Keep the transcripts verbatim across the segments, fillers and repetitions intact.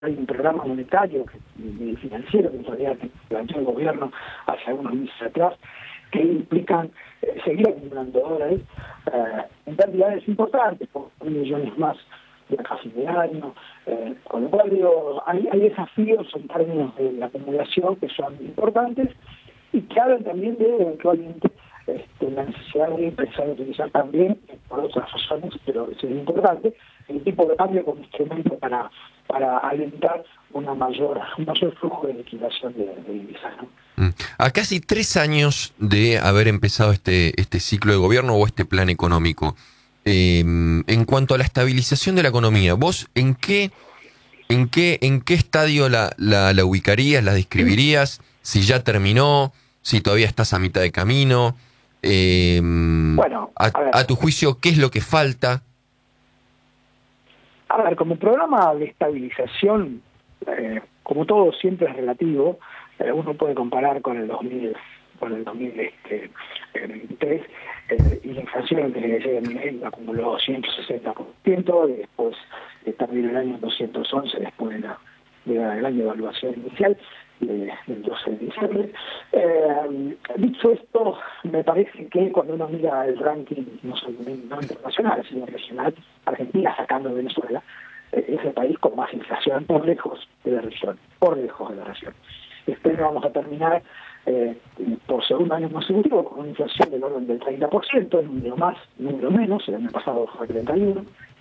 hay un programa monetario y financiero que en realidad planteó el gobierno hace algunos meses atrás, que implican eh, seguir acumulando dólares eh, en cantidades importantes, por millones más de acá a fin de año, eh, con lo cual digo, hay, hay desafíos en términos de la acumulación que son importantes y que hablan también de eventualmente este, la necesidad de empezar a utilizar también, por otras razones, pero eso es importante, el tipo de cambio como instrumento para, para alentar una mayor, un mayor flujo de liquidación de, de divisas, ¿no? A casi tres años de haber empezado este, este ciclo de gobierno o este plan económico, eh, en cuanto a la estabilización de la economía, ¿vos en qué, en qué, en qué estadio la, la, la ubicarías, la describirías? Si ya terminó, si todavía estás a mitad de camino, eh, bueno, a, a, ver, a tu juicio, ¿qué es lo que falta? A ver, como programa de estabilización, eh, como todo siempre es relativo, eh, uno puede comparar con el dos mil, con el dos mil veintitrés, eh, y la inflación desde que llega a nivel acumuló ciento sesenta por ciento, y después eh, terminó el año en doscientos once, después de la, de la, del año de evaluación inicial, de, del doce de diciembre. Eh, dicho esto, me parece que cuando uno mira el ranking, no solamente no internacional, sino regional, Argentina sacando Venezuela, eh, es el país con más inflación por lejos de la región, por lejos de la región. Este año vamos a terminar eh, por segundo año consecutivo con una inflación del orden del treinta por ciento, número más, número menos, el año pasado fue treinta y uno por ciento.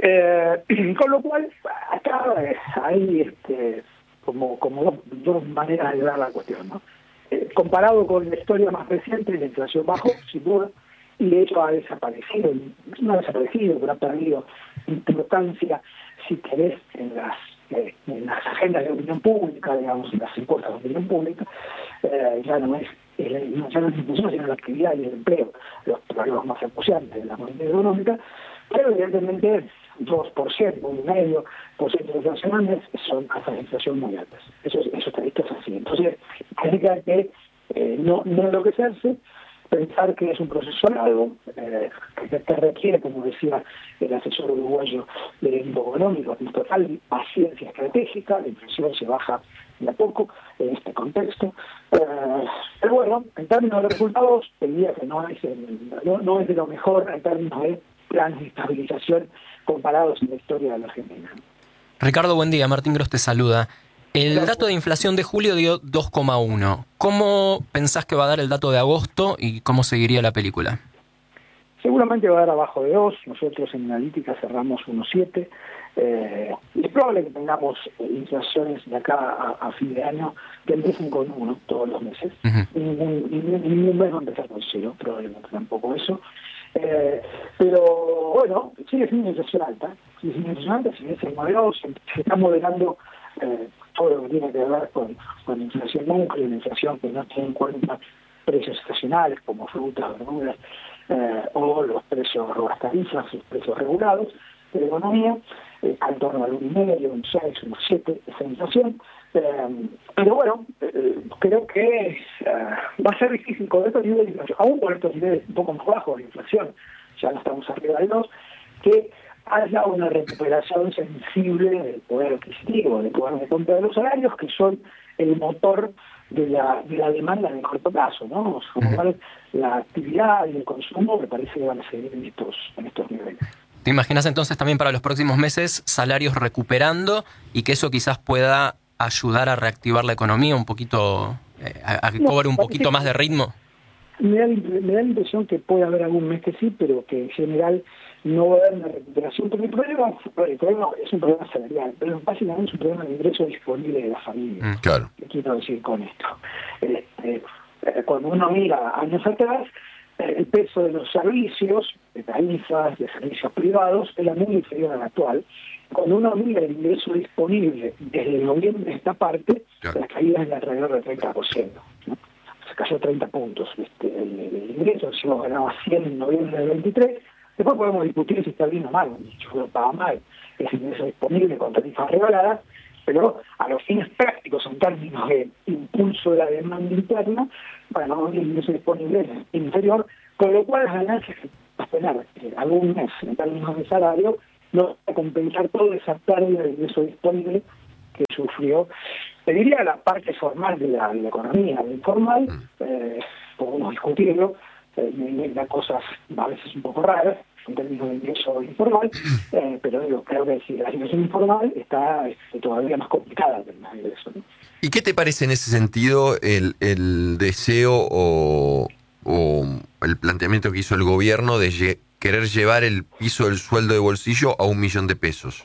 Eh, con lo cual, acá eh, hay este, como, como dos, dos maneras de ver la cuestión, ¿no? Eh, comparado con la historia más reciente, la inflación bajó, sin duda, y de hecho ha desaparecido, no ha desaparecido, pero ha perdido importancia, si querés, en las, eh, en las agendas de opinión pública, digamos, en las encuestas de opinión pública. Eh, ya no es eh, ya no es la inflación, sino la actividad y el empleo, los problemas más acuciantes de la política económica, pero evidentemente dos por ciento, un medio por ciento de inflación anuales son tasas de inflación muy altas. Eso, eso está visto así. Entonces, hay que eh, no, no enloquecerse, pensar que es un proceso largo, eh, que, que requiere, como decía el asesor uruguayo del equipo económico, en total paciencia estratégica, la inflación se baja de a poco en este contexto. Eh, pero bueno, en términos de resultados, te diría que no es, el, no, no es de lo mejor en términos de planes de estabilización comparados en la historia de la Argentina. Ricardo, buen día. Martín Gross te saluda. El dato de inflación de julio dio dos coma uno. ¿Cómo pensás que va a dar el dato de agosto y cómo seguiría la película? Seguramente va a dar abajo de dos. Nosotros en analítica cerramos uno coma siete. Eh, es probable que tengamos inflaciones de acá a, a fin de año que empiecen con uno todos los meses. Uh-huh. Ningún, ningún, ningún mes va a empezar con cero, probablemente tampoco eso. Eh, pero bueno, sigue siendo inflación alta. Sigue siendo inflación alta, sigue siendo moderado, se, se está moderando eh, todo lo que tiene que ver con, con inflación núcleo, la inflación que no tiene en cuenta precios estacionales como frutas, verduras, eh, o los precios o las tarifas, los precios regulados de la economía, eh, en torno al uno coma cinco, un seis, un siete, esa inflación. Eh, pero bueno, eh, creo que eh, va a ser difícil con estos niveles de inflación, aún con estos niveles un poco más bajos de inflación, ya no estamos arriba del dos, que haya una recuperación sensible del poder adquisitivo, del poder de compra de los salarios, que son el motor de la, de la demanda en el corto plazo, ¿no? Con lo cual, la actividad y el consumo me parece que van a seguir en estos, en estos niveles. ¿Te imaginas entonces también para los próximos meses salarios recuperando y que eso quizás pueda ayudar a reactivar la economía un poquito, eh, a, a que no, cobre un poquito más de ritmo? Me da, me da la impresión que puede haber algún mes que sí, pero que en general no va a haber una recuperación, porque el problema, el problema es un problema salarial, pero básicamente es un problema de ingreso disponible de la familia. Mm, claro. ¿Qué quiero decir con esto? Este, cuando uno mira años atrás, el peso de los servicios, de tarifas, de servicios privados, era muy inferior al actual. Cuando uno mira el ingreso disponible desde noviembre de esta parte, claro, la caída es de alrededor del treinta por ciento, ¿no? Se cayó treinta puntos este, el, el ingreso, si uno ganaba cien en noviembre del veintitrés, después podemos discutir si está bien o mal, si uno paga mal ese ingreso disponible con tarifas regaladas, pero a los fines prácticos, en términos de impulso de la demanda interna, bueno, el ingreso disponible es inferior, con lo cual las ganancias que va a tener eh, algún mes en términos de salario no va a compensar toda esa pérdida de ingreso disponible que sufrió, te diría, la parte formal de la, de la economía. La informal, eh, podemos discutirlo, eh, me da cosas a veces un poco raras en términos de ingreso informal, eh, pero digo, creo que si la situación informal está este, todavía más complicada que el ingreso, ¿no? ¿Y qué te parece en ese sentido el, el deseo o, o el planteamiento que hizo el gobierno de lle- querer llevar el piso del sueldo de bolsillo a un millón de pesos?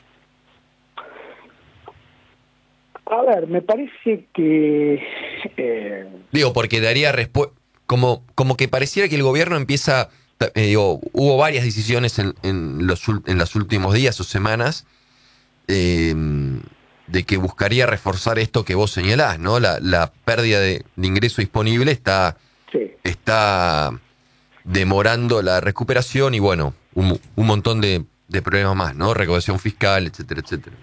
A ver, me parece que... Eh... Digo, porque daría respuesta... Como, como que pareciera que el gobierno empieza... Eh, digo, hubo varias decisiones en, en, los, en los últimos días o semanas eh, de que buscaría reforzar esto que vos señalás, ¿no? La, la pérdida de, de ingreso disponible está, sí. está demorando la recuperación y, bueno, un, un montón de, de problemas más, ¿no? Recaudación fiscal, etcétera, etcétera.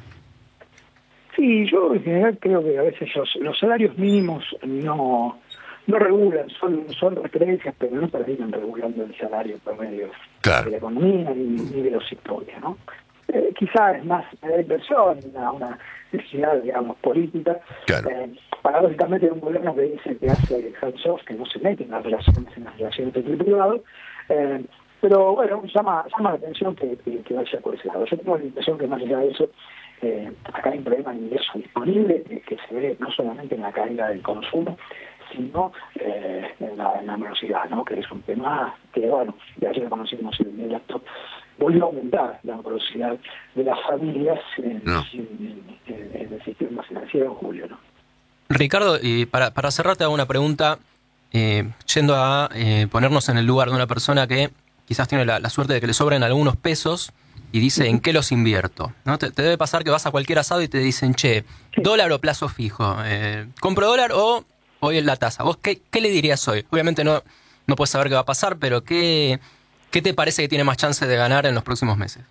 Sí, yo en general creo que a veces los, los salarios mínimos no... no regulan, son, son referencias, pero no terminan regulando el salario promedio claro. de la economía ni, ni de los sectores, ¿no? Eh, quizás es más una inversión, una, una necesidad, digamos, política. Claro. Eh, paradójicamente un gobierno que dice que hace hands-off, que no se mete en las relaciones, en las relaciones público-privado, eh, pero bueno, llama, llama la atención que, que, que vaya por ese lado. Yo tengo la impresión que más allá de eso, eh, acá hay un problema de ingreso disponible que, que se ve no solamente en la caída del consumo, sino eh, en, la, en la morosidad, ¿no? Que es un tema que, bueno, ya ayer conocimos en el acto, volvió a aumentar la morosidad de las familias en, no. en, en, en el sistema financiero en julio, ¿no? Ricardo, y para, para cerrar te hago una pregunta, eh, yendo a eh, ponernos en el lugar de una persona que quizás tiene la, la suerte de que le sobren algunos pesos y dice, ¿en qué los invierto? ¿No? Te, te debe pasar que vas a cualquier asado y te dicen, che, dólar o plazo fijo, eh, ¿compro dólar o hoy en la tasa? ¿Vos qué, qué le dirías hoy? Obviamente no, no puedes saber qué va a pasar, pero ¿qué, ¿qué te parece que tiene más chance de ganar en los próximos meses?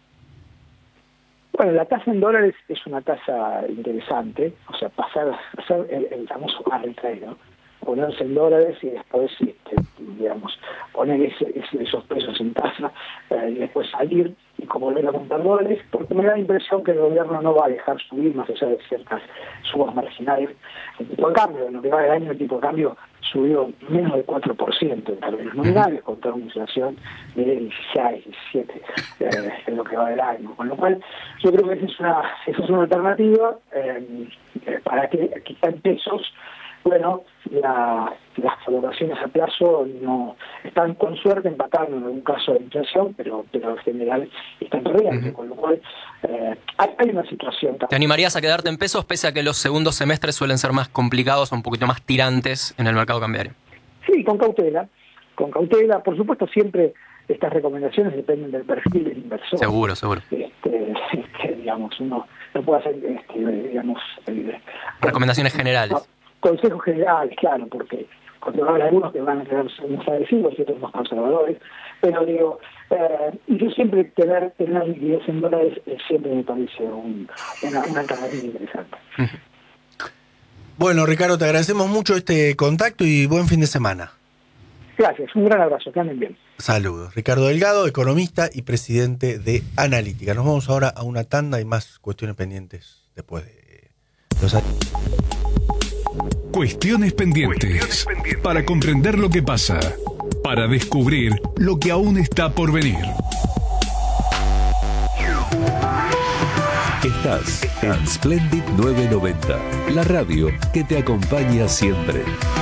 Bueno, la tasa en dólares es una tasa interesante, o sea, pasar, pasar el, el famoso carry trade, ¿no? Ponerse en dólares y después, este, digamos, poner ese, ese, esos pesos en tasa eh, y después salir y como volver a contar dólares, porque me da la impresión que el gobierno no va a dejar subir más allá de ciertas subas marginales. El tipo de cambio, en lo que va del año, el tipo de cambio subió menos del cuatro por ciento en términos nominales, contra una inflación de dieciséis, diecisiete eh, en lo que va del año. Con lo cual, yo creo que esa es una, esa es una alternativa eh, para que quizá en pesos, bueno, la, las valoraciones a plazo no están con suerte empatando en algún caso de inflación, pero pero en general están perdiendo, uh-huh. Con lo cual eh, hay, hay una situación. ¿Te animarías a quedarte en pesos pese a que los segundos semestres suelen ser más complicados o un poquito más tirantes en el mercado cambiario? Sí, con cautela, con cautela. Por supuesto, siempre estas recomendaciones dependen del perfil del inversor. Seguro, seguro. Este, este, digamos, uno no puede hacer, este, digamos... Eh, recomendaciones generales. No, consejos generales, claro, porque cuando habrá algunos que van a ser más agresivos y otros más conservadores, pero digo, eh, y yo siempre tener, tener liquidez en dólares eh, siempre me parece un, una, una alternativa interesante. Bueno, Ricardo, te agradecemos mucho este contacto y buen fin de semana. Gracias, un gran abrazo, que anden bien. Saludos. Ricardo Delgado, economista y presidente de Analítica. Nos vamos ahora a una tanda y más cuestiones pendientes después de los años. Cuestiones pendientes. Cuestiones pendientes. Para comprender lo que pasa. Para descubrir lo que aún está por venir. Estás en Splendid novecientos noventa, la radio que te acompaña siempre.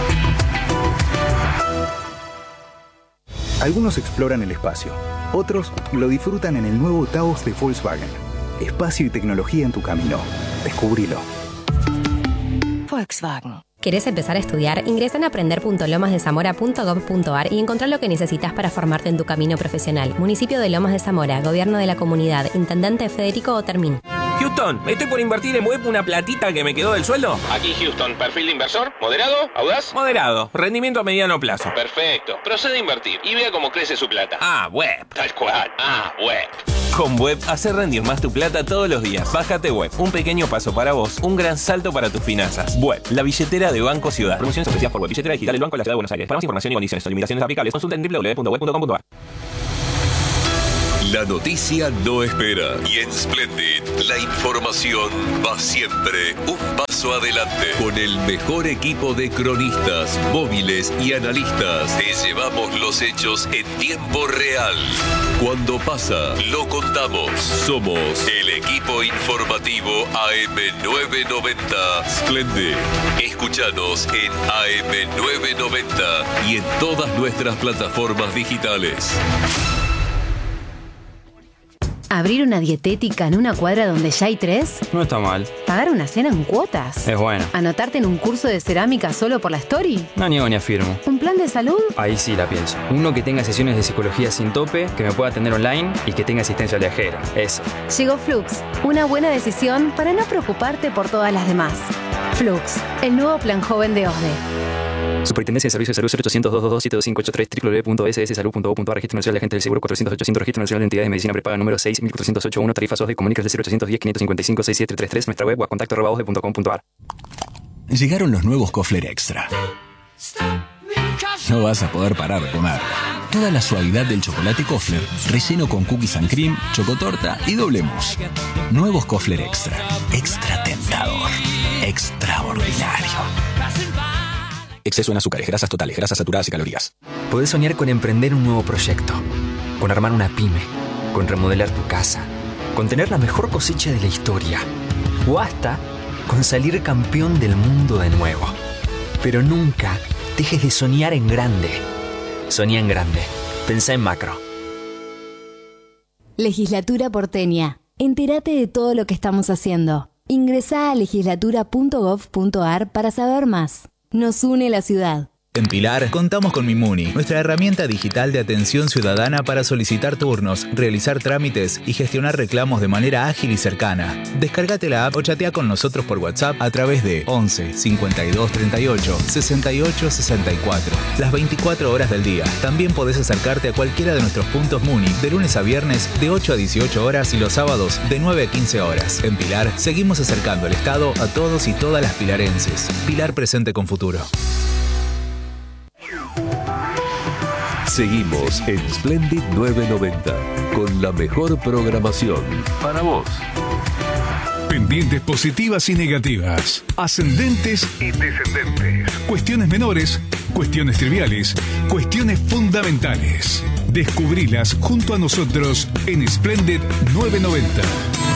Algunos exploran el espacio, otros lo disfrutan en el nuevo Taos de Volkswagen. Espacio y tecnología en tu camino. Descubrilo. Volkswagen. ¿Querés empezar a estudiar? Ingresa en aprender punto lomas de zamora punto gob punto ar y encontrá lo que necesitas para formarte en tu camino profesional. Municipio de Lomas de Zamora, Gobierno de la Comunidad, Intendente Federico Otermin. Houston, estoy por invertir en web una platita que me quedó del sueldo. Aquí Houston, perfil de inversor, moderado, audaz. Moderado, rendimiento a mediano plazo. Perfecto, procede a invertir y vea cómo crece su plata. Ah, web. Tal cual, ah, web. Con Web, hace rendir más tu plata todos los días. Bájate Web, un pequeño paso para vos, un gran salto para tus finanzas. Web, la billetera de Banco Ciudad. Promociones ofrecidas por Web, billetera digital del Banco de la Ciudad de Buenos Aires. Para más información y condiciones o limitaciones aplicables, consulta en doble u doble u doble u punto web punto com punto ar. La noticia no espera. Y en Splendid, la información va siempre un paso adelante. Con el mejor equipo de cronistas, móviles y analistas, te llevamos los hechos en tiempo real. Cuando pasa, lo contamos. Somos el equipo informativo A M novecientos noventa Splendid. Escúchanos en A M novecientos noventa y en todas nuestras plataformas digitales. ¿Abrir una dietética en una cuadra donde ya hay tres? No está mal. ¿Pagar una cena en cuotas? Es bueno. ¿Anotarte en un curso de cerámica solo por la story? No niego ni afirmo. ¿Un plan de salud? Ahí sí la pienso. Uno que tenga sesiones de psicología sin tope, que me pueda atender online y que tenga asistencia viajera. Eso. Llegó Flux. Una buena decisión para no preocuparte por todas las demás. Flux, el nuevo plan joven de O S D E. Superintendencia de Servicios de Salud cero ochocientos, doscientos veintidós, siete dos cinco ocho tres, doble u doble u doble u punto s s salud punto gov punto a r. Registro Nacional de Agentes del Seguro cuatrocientos ochocientos. Registro Nacional de Entidades de Medicina Prepaga número seis mil cuatrocientos ochenta y uno. Tarifas O S D E. Comunicas de cero ochocientos diez, quinientos cincuenta y cinco, sesenta y siete treinta y tres. Nuestra web o a contacto arroba osde punto com punto a r. Llegaron los nuevos Kofler Extra. No vas a poder parar de comer. Toda la suavidad del chocolate Kofler, relleno con cookies and cream, chocotorta y doble mousse. Nuevos Kofler Extra. Extra tentador. Extraordinario. Exceso en azúcares, grasas totales, grasas saturadas y calorías. Podés soñar con emprender un nuevo proyecto, con armar una pyme, con remodelar tu casa, con tener la mejor cosecha de la historia, o hasta con salir campeón del mundo de nuevo. Pero nunca dejes de soñar en grande. Soñá en grande. Pensá en macro. Legislatura porteña. Entérate de todo lo que estamos haciendo. Ingresá a legislatura punto gov punto a r para saber más. Nos une la ciudad. En Pilar, contamos con Mimuni, nuestra herramienta digital de atención ciudadana para solicitar turnos, realizar trámites y gestionar reclamos de manera ágil y cercana. Descárgate la app o chatea con nosotros por WhatsApp a través de once, cincuenta y dos, treinta y ocho, sesenta y ocho, sesenta y cuatro. Las veinticuatro horas del día. También podés acercarte a cualquiera de nuestros puntos Muni de lunes a viernes de ocho a dieciocho horas y los sábados de nueve a quince horas. En Pilar, seguimos acercando el Estado a todos y todas las pilarenses. Pilar presente con futuro. Seguimos en Splendid novecientos noventa con la mejor programación para vos. Pendientes positivas y negativas, ascendentes y descendentes, cuestiones menores, cuestiones triviales, cuestiones fundamentales. Descubrilas junto a nosotros en Splendid novecientos noventa.